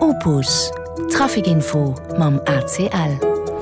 Opus Trafikinfo mam ACL.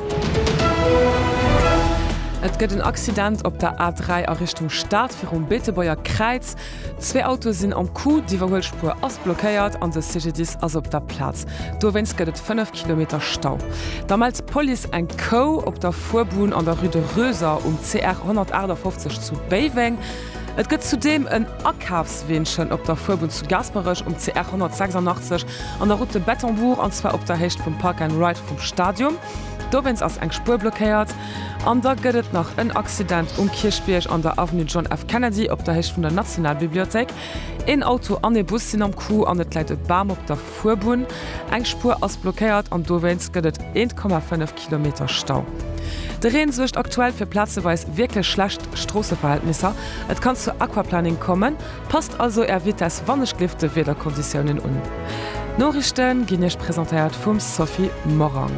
Et gëtt ein Accident op der A3 a Richtung Stadt fir Betebauer Kreiz. 2 Autos sinn am Ku, die Verholspur ass blockéiert an de CGDs ass op der Platz. Do wenns gëtt 5 km Stau. Damals Poli eng Co op der Vorbun an der Rue de Röser CR 158 zu Beiweng. Et gëtt zudem en Akafswinschen op der Vorbun zu Gasperech CR 186 an der Route Bettenbourg anzwer op der Hecht vum Park and Ride vum Stadion. Do wenns ass eng Spur blockéiert. An da gëtt nach en Accident Kirchbierg an der Avenue John F. Kennedy op der Hecht vun der Nationalbibliothek. En Auto an e Bus sinn am Ku an et läit Bam op der Furbun. Eng Spur ass blockéiert an do wenns gëtt 1,5 km Stau. De Reen sucht aktuell fir Plazeweis wirklich schlecht Strasseverhältnisser. Et kann zu Aquaplaning kommen, passt also wit as Wanneschlifte weder Konditionen un. Norrichten ginnech präsentiert vum Sophie Morang.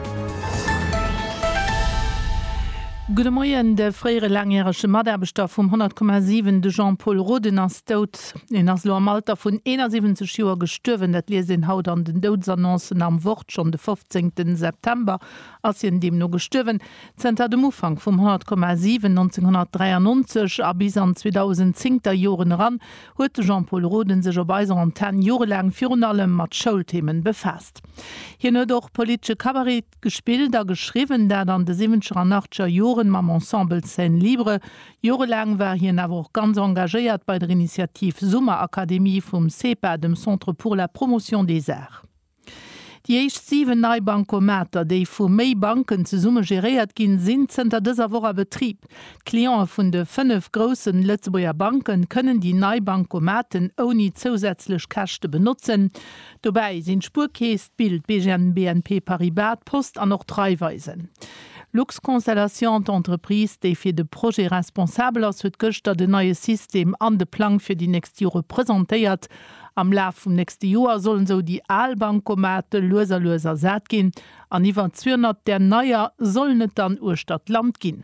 Gute Morgen, der freiere langjährige Maderbestoff vom 100,7 de Jean-Paul Roden ass tot. In Aslo am Alter von 71 Jahren gestorben, das lesen haut an den Todesannoncen am Wort schon den 15. September, als in dem noch gestorben. Seit dem Anfang vom 100,7 1993 bis an 2010 Jahren ran, hat Jean-Paul Roden sich auf unserer Antenne jahrelang für allem mit Schulthemen befasst. Hier hat auch politische Kabarett gespielt, da geschrieben, der dann die 70er und 80er Jahre mam Ensemble Scène Libre. Jahrelang war hier aber auch ganz engagiert bei der Initiative Sommerakademie vom CEPA, dem Centre pour la Promotion des Arts. Die ersten 7 neue Bankomater, die von mehr Banken zusammen geriert gehen, sind seit dieser Woche Betrieb. Klienten von den 5 großen Lützeburger Banken können die neuen Bankomaten ohne zusätzliche Kosten benutzen. Dabei sind Spurkäse, Bild, BNP Paribas, Post und noch 3 Weisen. Lux Constellation d'entreprise die für de projet responsable aus huet Göster de neue System an de Plan für die nächste Jahre präsentiert. Am Lauf vom nächsten Jahr sollen so die Aalbankomate loser sät gehen. An iwwer 200 der Neuer sollen net dann Urstadt Land gehen.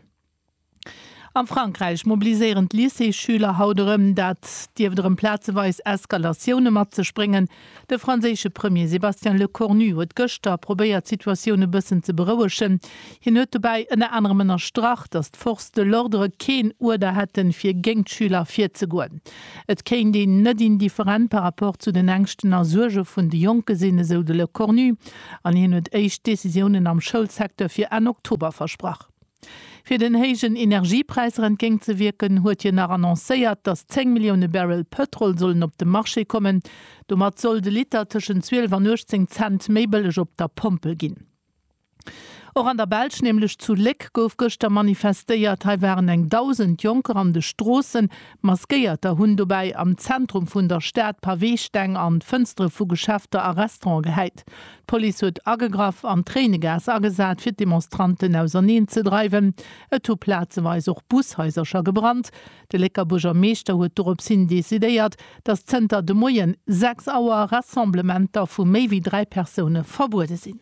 Am Frankreich mobilisierend Lycée-Schüler hauterem, dat diewderem Plazeweis Eskalationen mat ze springen. Der französische Premier Sébastien Lecornu hat gestern probiert, Situationen bisschen zu beruhigen. Hin huet dabei eine andere Strach, dass die Force de l'Ordre kein Urteil hätten für Gangschüler 4 zu gehen. Et kein den nicht indifferent par rapport zu den Ängsten und Sorgen von den Junggesinne, so de Lecornu. An hin hat Decisionen am Schulsektor für 1. Oktober versprochen. Für den hohen Energiepreis entgegenzuwirken, hat hier nach annonciert, dass 10 Millionen Barrel Petrol sollen auf den Marché kommen. Damit soll der Liter zwischen 12 und 18 Cent mehr billig auf der Pumpe gehen. Auch an der Belsch, nämlich zu Leck, gouf gestern manifestiert, hier waren 1000 Junker an den Strassen, maskierte Hunde dabei am Zentrum von der Stadt paar Wegstänge an Fenster von Geschäften und Restaurants gehalten. Die Polizei hat angegriffen und Tränengas angesagt, für Demonstranten auseinander zu treiben. Es hat platzweise auch Bushäuser schon gebrannt. Der Leckerburger Meister hat darauf dezidiert, dass Zentner de Moyen 6 Uhr Rassemblementer von mehr wie 3 Personen verboten sind.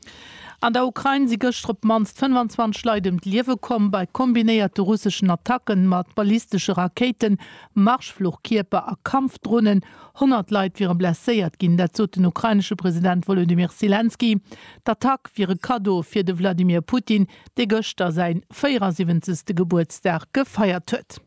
An der Ukraine sind gestern manst 25 Leute ums Leben gekommen bei kombinierten russischen Attacken mit ballistischen Raketen, Marschflugkörper und Kampfdrohnen. 100 Leute waren blessiert, ging dazu der ukrainische Präsident Volodymyr Zelensky. Der Tag wäre ein Cadeau für Wladimir Putin, der gestern seinen 74. Geburtstag gefeiert hat.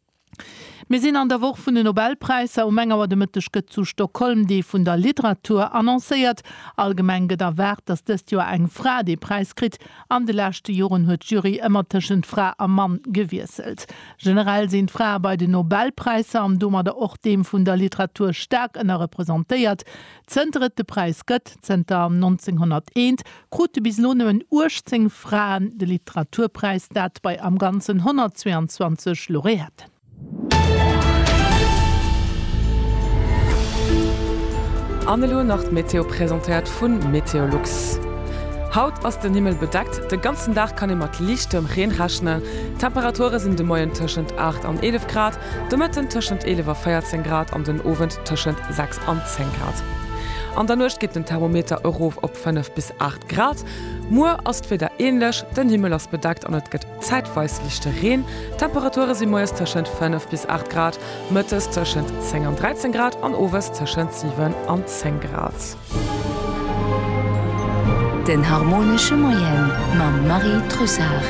Wir sind an der Woche von den Nobelpreis um enger de Mittag zu Stockholm, die von der Literatur annonciert. Allgemein geht erwart, dass das Jahr eng Frau den Preis kriegt. An den letzten Jahren hat die Jury immer zwischen Frau und Mann gewechselt. Generell sind Frauen bei den Nobelpreisen am Dummer auch dem von der Literatur stark repräsentiert. Den Preis geht 1901, krute bis nun 18 Frauen den Literaturpreis, dat bei am ganzen 122 Laureaten. Annelo nach Meteo präsentiert vun Meteolux. Haut ass den Himmel bedeckt, den ganzen Tag kann mat lichtem Regen rechnen. Temperaturen sind de Moien tschent 8 und 11 Grad, de Mëtten tschent 11 und 14 Grad an den Ofent tschent 6 und 10 Grad. An der Nucht geht den Thermometer Euro op 5 bis 8 Grad. Moer ass wieder ähnlich, den Himmel ass bedeckt an et gëtt zeitweis lichte Regen. Temperaturen sind meist zwischen 5 bis 8 Grad, Mittes zwischen 10 und 13 Grad und Overs zwischen 7 und 10 Grad. Den harmonische Moyen mam Marie Trussard.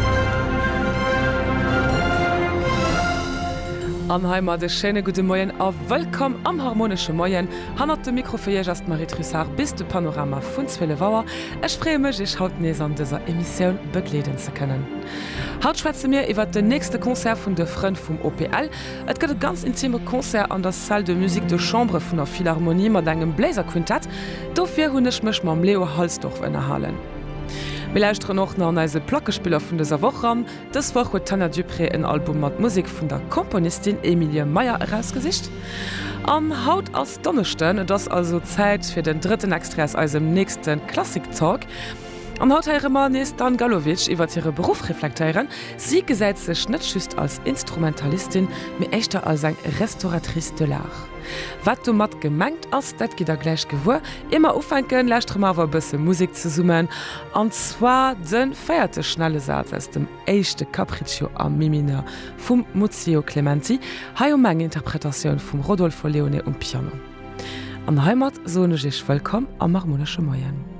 Anheimer de Schene gute Moien a wëllkom am harmonische Moien hannner de Mikrofirg as Marie Trussard bis de Panorama vun Zwille Waer. Ech freemech ichch haut nees an déser Emissioun begleden ze kënnen. Haut schwäze mir iwwer de nächste Konzert vun de Frënd vum OPL. Et gëtt ganz intime Konzert an der Salle de Musik de Chambre vun der Philharmonie mat engem Bläserquintett, dofir hunnech mech mam Leo Halsdorf ënnerhalen. Wir lauschtern noch an eise Plackespieler vun dieser Woche an. Das Woche huet Tanja Dupré ein Album mat Musik vun der Komponistin Emilie Meyer herausgesicht. An Haut als Donnerstön, das also Zeit für den dritten Extras aus dem nächsten Klassik-Talk. An Haut heire Mann ist Dan Galowitsch iwwer ihre Beruf reflektieren. Sie gesäit sech net schüst als Instrumentalistin, mir echter als eng Restauratrice de l'art. Wat du mat gemengt ass, dat gi der gleich gewur, immer aufenken Lächtremer bësse Musik zu summen, an zwar den feierte schnelle Satz aus dem eischchte Capriccio am Mimina vum Muzio Clementi, ha um eng Interpretationun vum Rodolfo Leone Piano. An Heimat sone ichch willkommen am harmonische Moyen.